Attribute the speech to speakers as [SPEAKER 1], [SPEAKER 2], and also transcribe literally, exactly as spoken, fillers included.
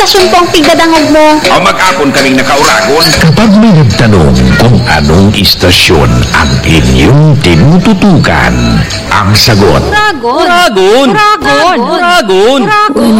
[SPEAKER 1] istasyon po ang tigdadangog mo?
[SPEAKER 2] O mag-apon kaming nakauragon.
[SPEAKER 3] Kapag may nagtanong kung anong istasyon ang inyong tinututukan, ang sagot,
[SPEAKER 1] Uragon.
[SPEAKER 4] Uragon!
[SPEAKER 1] Uragon.
[SPEAKER 4] Uragon!
[SPEAKER 1] Uragon.